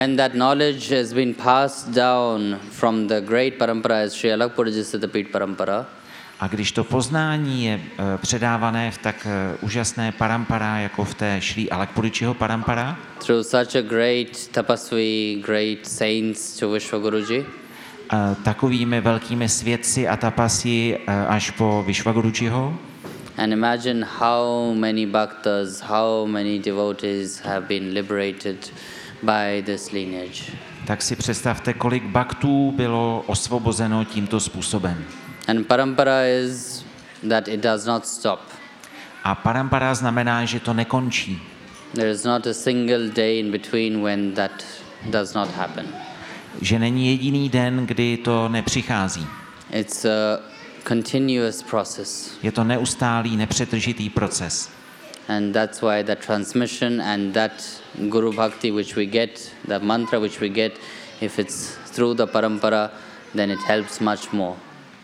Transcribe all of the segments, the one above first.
And that knowledge has been passed down from the great parampara as Sri Alakpurji Siddhapit Parampara. A když to poznání je předávané v tak úžasné parampara, jako v té Šrí Alakpuričiho parampara, through such a great tapasvi, great saints to Vishwaguruji, takovými velkými svědci a tapasi až po Vishwagurujiho. and imagine how many bhaktas, how many devotees have been liberated by this lineage. Tak si představte, kolik bhaktů bylo osvobozeno tímto způsobem. And parampara is that it does not stop. A parampara znamená, že to nekončí. There is not a single day in between when that does not happen. Že není jediný den, kdy to nepřichází. It's a continuous process. Je to neustálý, nepřetržitý proces. And that's why the transmission and that Guru Bhakti which we get, the mantra which we get, if it's through the parampara, then it helps much more.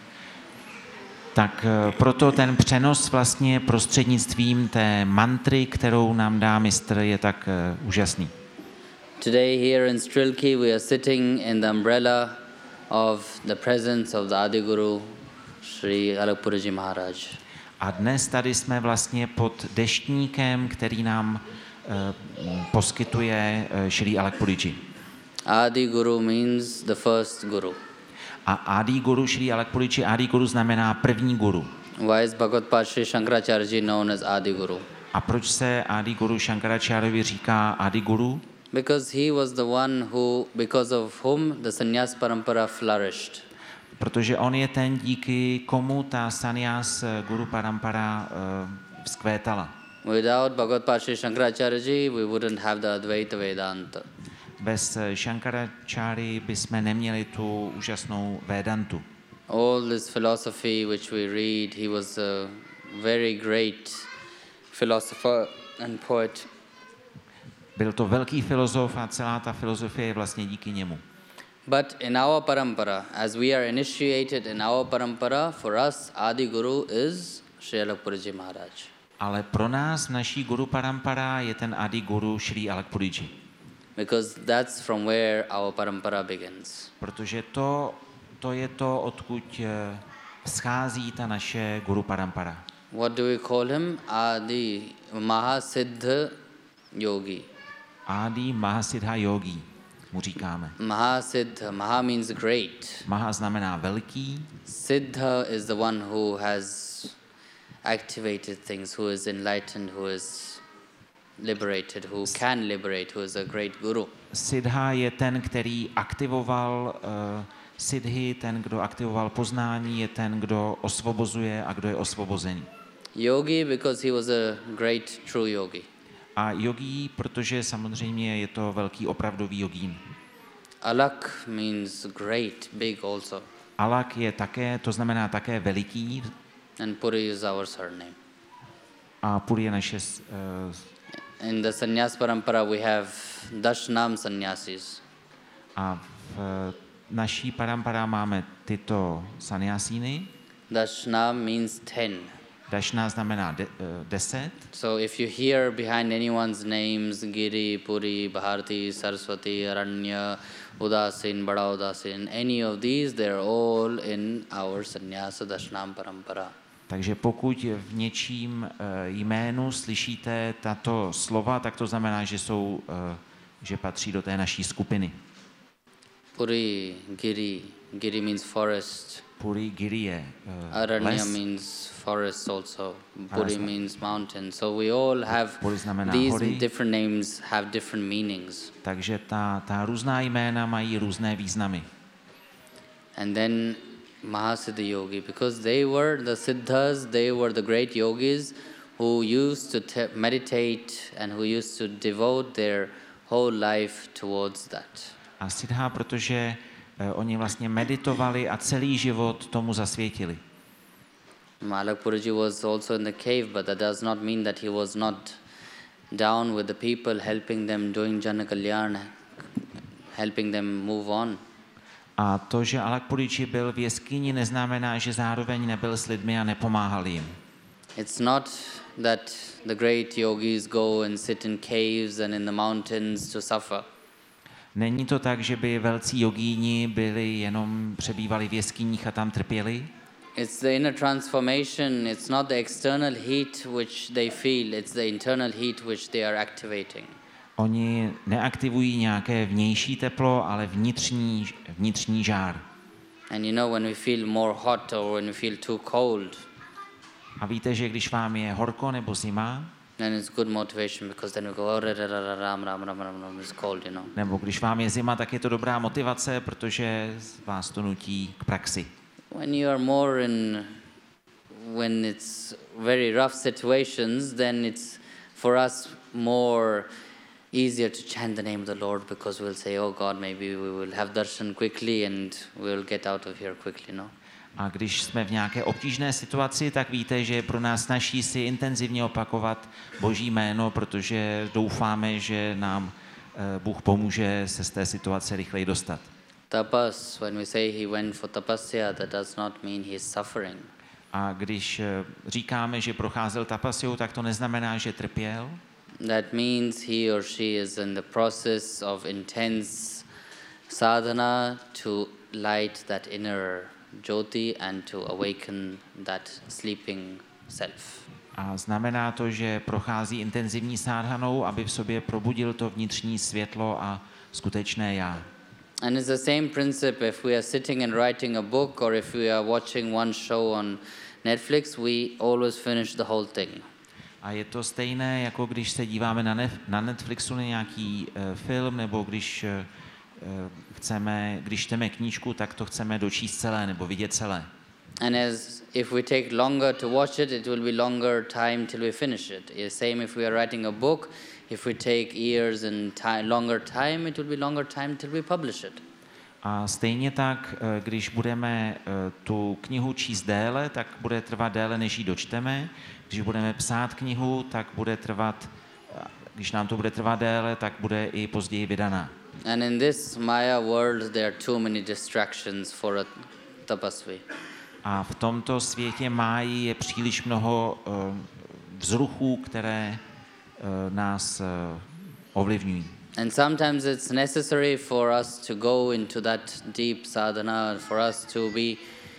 Tak proto ten přenos vlastně prostřednictvím té mantry, kterou nám dá mistr, je tak úžasný. Today here in Strilki we are sitting in the umbrella of the presence of the Adi Guru, Sri Alakpurji Maharaj. A dnes tady jsme vlastně pod deštníkem, který nám poskytuje Šrí Alakpurji. Adi Guru means the first Guru. A Adi Guru, Šrí Alakpurji, Adi Guru znamená první guru. Why is Bhagavad Pacha Shankaracharya known as Adi Guru? A proč se Adi Guru Shankaracharyovi říká Adi Guru? Because he was the one who, because of whom the sannyas parampara flourished. Protože on je ten, díky komu ta sannyas guru parampara vzkvétala. Without Bhagavad Pacha Shankaracharya, we wouldn't have the Advaita Vedanta. Bez Shankaracharya bychom neměli tu úžasnou Vedantu. All this philosophy which we read, he was a very great philosopher and poet. Byl to velký filozof a celá ta filozofie je vlastně díky němu. But in our parampara, as we are initiated in our parampara, for us Adi Guru is Sri Alakpurji Maharaj. Ale pro nás v naší guru parampara je ten Adi Guru Šrí Alakpurji. Because that's from where our parampara begins. Protože to je to, odkud schází ta naše guru parampara. What do we call him? Adi Mahasiddha Yogi. Adi Mahasiddha Yogi mu říkáme. Mahasiddha, Maha means great. Maha znamená velký. Siddha is the one who has activated things, who is enlightened, who is liberated, who can liberate, who is a great guru. Siddha je ten, který aktivoval siddhi, ten, kdo aktivoval poznání, je ten, kdo osvobozuje a kdo je osvobozený. Yogi, because he was a great true yogi. A yogi, protože samozřejmě je to velký opravdový jogín. Alak means great, big also. Alak je také, to znamená také veliký. And Puri is our surname. A Puri je naše... In the sannyas parampara we have Dashnam sannyasis. A v naší parampara máme tyto sannyasíny. Dashnam means 10. Dashna znamená 10. So if you hear behind anyone's names Giri, Puri, Bharti, Saraswati, Aranya, Udasin, Bada Udasin, any of these, they're all in our sannyasa Dashnam parampara. Takže pokud v něčím jménu slyšíte tato slova, tak to znamená, že patří do té naší skupiny. Puri, Giri means forest. Puri, Giri je Aranya les. means forest also. Puri means mountain. So we all have these hory. different names have different meanings. Takže ta různá jména mají různé významy. And then Mahasiddha Yogi, because they were the Siddhas, they were the great yogis who used to meditate and who used to devote their whole life towards that. A Siddha, protože oni vlastně meditovali a celý život tomu zasvětili. Alakpurji was also in the cave, but that does not mean that he was not down with the people, helping them, doing Jana Kalyan, helping them move on. A to, že Alakpurji byl v jeskyni, neznamená, že zároveň nebyl s lidmi a nepomáhal jim. It's not that the great yogis go and sit in caves and in the mountains to suffer. Není to tak, že by velcí jogíni přebývali v jeskyních a tam trpěli. It's the inner transformation. It's not the external heat which they feel. It's the internal heat which they are activating. Oni neaktivují nějaké vnější teplo, ale vnitřní žár. And you know, when we feel more hot or when we feel too cold, A víte, že když vám je horko nebo zima, then it's good motivation because then we go, oh, ram, ram, ram, ram, ram, it's cold, you know. nebo když vám je zima, tak je to dobrá motivace, protože vás to nutí k praxi. When you are more when it's very rough situations, then it's for us more easier to chant the name of the Lord because we'll say, oh God, maybe we will have darshan quickly and we'll get out of here quickly, no? A když jsme v nějaké obtížné situaci, tak víte, že je pro nás snaží si intenzivně opakovat Boží jméno, protože doufáme, že nám Bůh pomůže se z té situace rychleji dostat. Tapas, when we say he went for tapasya, that does not mean he's suffering. A když říkáme, že procházel tapasjou, tak to neznamená, že trpěl. That means he or she is in the process of intense sadhana to light that inner jyoti and to awaken that sleeping self. A znamená to, že prochází intenzivní sádhanou, aby v sobě probudil to vnitřní světlo a skutečné já. And it's the same principle if we are sitting and writing a book or if we are watching one show on Netflix, we always finish the whole thing. A je to stejné, jako když se díváme na Netflixu na nějaký film, nebo když čteme knížku, tak to chceme dočíst celé nebo vidět celé. And as if we take longer to watch it, it will be longer time till we finish it. The same if we are writing a book, if we take years and longer time, it will be longer time till we publish it. A stejně tak, když budeme tu knihu číst déle, tak bude trvat déle, než ji dočteme. Když budeme psát knihu, tak bude trvat, když nám to bude trvat déle, tak bude i později vydaná. And in this Maya world, there are too many distractions for a tapasvi. A v tomto světě máji je příliš mnoho vzruchů, které nás ovlivňují. And sometimes it's necessary for us to go into that deep sadhana, for us to be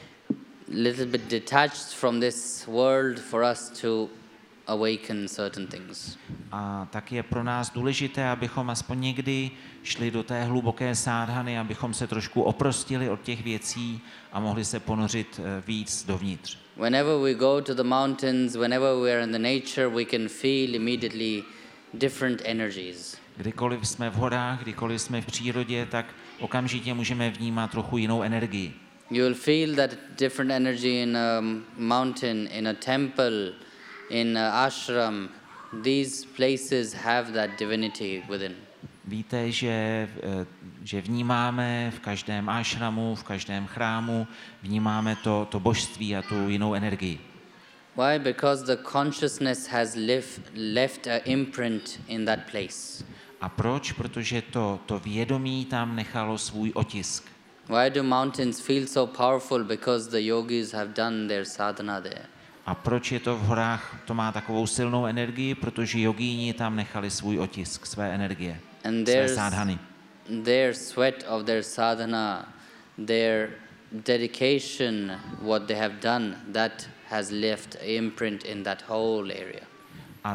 little bit detached from this world, for us to awaken certain things. A tak je pro nás důležité, abychom aspoň někdy šli do té hluboké sádhany, abychom se trošku oprostili od těch věcí a mohli se ponořit víc dovnitř. Whenever we go to the mountains, whenever we are in the nature, we can feel immediately different energies. Kdykoliv jsme v horách, kdykoliv jsme v přírodě, tak okamžitě můžeme vnímat trochu jinou energii. You will feel that different energy in a mountain, in a temple, in a ashram. These places have that divinity within. Víte, že vnímáme v každém ashramu, v každém chrámu, vnímáme to božství a tu jinou energii. Why? Because the consciousness has left an imprint in that place. A proč? Protože to vědomí tam nechalo svůj otisk. Why do mountains feel so powerful? Because the yogis have done their sadhana there. A proč je to v horách, to má takovou silnou energii? Protože jogíni tam nechali svůj otisk, své energie, And své sádhany. their sweat of their sadhana, their dedication, what they have done, that has left an imprint in that whole area. A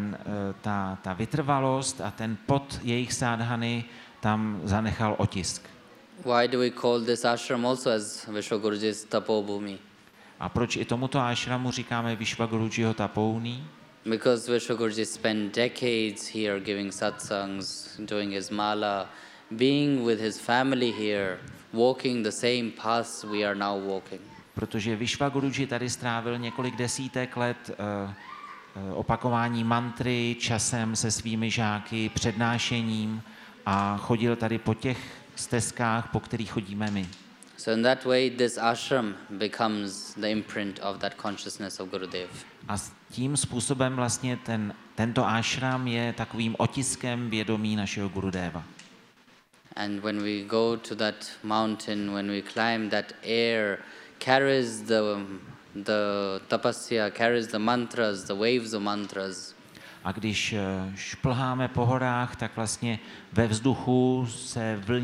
ta vytrvalost a ten pot jejich sádhany tam zanechal otisk. Why do we call this ashram also as Vishwaguruji's tapobhumi? A proč i tomuto ashramu říkáme Vishwagurujiho tapouni? Because Vishwaguruji spent decades here giving satsangs, doing his mala, being with his family here, walking the same paths we are now walking. Protože Vishwaguruji tady strávil několik desítek let opakování mantry, časem se svými žáky, přednášením a chodil tady po těch stezkách, po kterých chodíme my. So in that way, this ashram becomes the imprint of that consciousness of Gurudev. A tím způsobem vlastně tento ashram je takovým otiskem vědomí našeho Gurudeva. And when we go to that mountain, when we climb, that air carries the tapasya, carries the mantras, the waves of mantras. A když šplháme po horách, tak vlastně ve vzduchu se vlní